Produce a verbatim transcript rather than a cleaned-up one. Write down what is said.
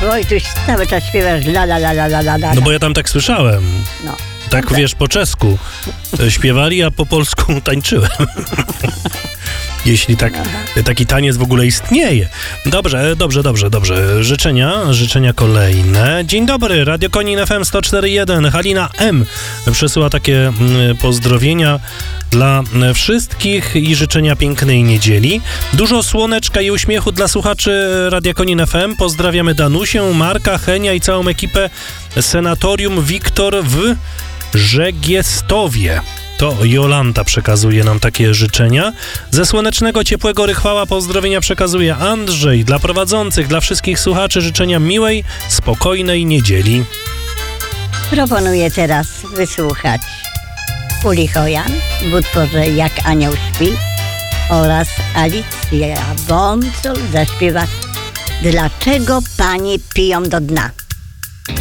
Wojtuś, cały czas śpiewasz la la la la la la la. No bo ja tam tak słyszałem. No. Tak, Dobrze. wiesz, po czesku śpiewali, a po polsku tańczyłem. Jeśli tak, taki taniec w ogóle istnieje. Dobrze, dobrze, dobrze, dobrze. Życzenia, życzenia kolejne. Dzień dobry, Radio Konin F M sto cztery jeden. Halina M. przesyła takie mm, pozdrowienia dla wszystkich i życzenia pięknej niedzieli. Dużo słoneczka i uśmiechu dla słuchaczy Radia Konin F M. Pozdrawiamy Danusię, Marka, Henia i całą ekipę Senatorium Wiktor w Żegiestowie. To Jolanta przekazuje nam takie życzenia. Ze słonecznego, ciepłego Rychwała pozdrowienia przekazuje Andrzej. Dla prowadzących, dla wszystkich słuchaczy życzenia miłej, spokojnej niedzieli. Proponuję teraz wysłuchać Uli Hojan w utworze Jak Anioł Śpi oraz Alicja Boncol zaśpiewa Dlaczego panie piją do dna.